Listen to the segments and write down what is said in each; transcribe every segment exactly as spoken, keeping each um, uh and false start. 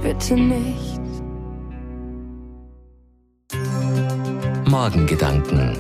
bitte nicht. Morgengedanken.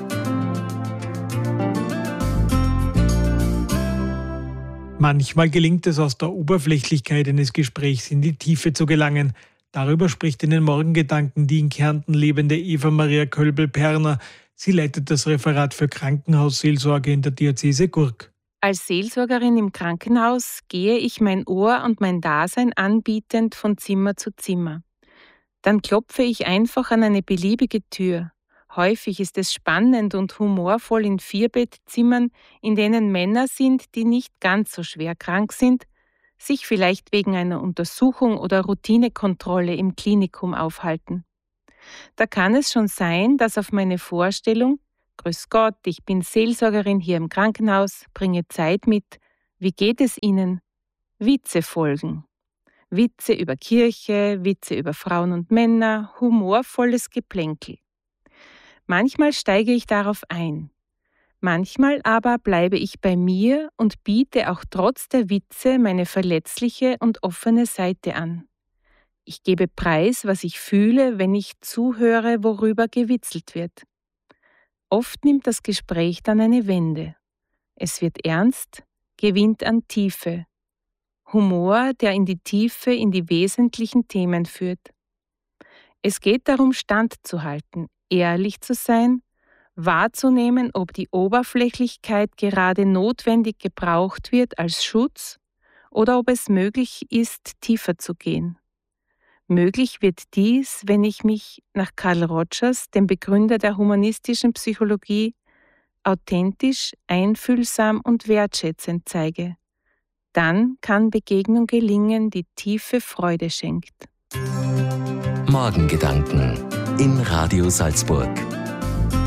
Manchmal gelingt es, aus der Oberflächlichkeit eines Gesprächs in die Tiefe zu gelangen. Darüber spricht in den Morgengedanken die in Kärnten lebende Eva-Maria Kölbel-Perner. Sie leitet das Referat für Krankenhausseelsorge in der Diözese Gurk. Als Seelsorgerin im Krankenhaus gehe ich mein Ohr und mein Dasein anbietend von Zimmer zu Zimmer. Dann klopfe ich einfach an eine beliebige Tür. Häufig ist es spannend und humorvoll in Vierbettzimmern, in denen Männer sind, die nicht ganz so schwer krank sind, sich vielleicht wegen einer Untersuchung oder Routinekontrolle im Klinikum aufhalten. Da kann es schon sein, dass auf meine Vorstellung, Grüß Gott, ich bin Seelsorgerin hier im Krankenhaus, bringe Zeit mit, wie geht es Ihnen? Witze folgen. Witze über Kirche, Witze über Frauen und Männer, humorvolles Geplänkel. Manchmal steige ich darauf ein. Manchmal aber bleibe ich bei mir und biete auch trotz der Witze meine verletzliche und offene Seite an. Ich gebe preis, was ich fühle, wenn ich zuhöre, worüber gewitzelt wird. Oft nimmt das Gespräch dann eine Wende. Es wird ernst, gewinnt an Tiefe. Humor, der in die Tiefe, in die wesentlichen Themen führt. Es geht darum, standzuhalten, ehrlich zu sein, wahrzunehmen, ob die Oberflächlichkeit gerade notwendig gebraucht wird als Schutz oder ob es möglich ist, tiefer zu gehen. Möglich wird dies, wenn ich mich nach Carl Rogers, dem Begründer der humanistischen Psychologie, authentisch, einfühlsam und wertschätzend zeige. Dann kann Begegnung gelingen, die tiefe Freude schenkt. Morgengedanken in Radio Salzburg.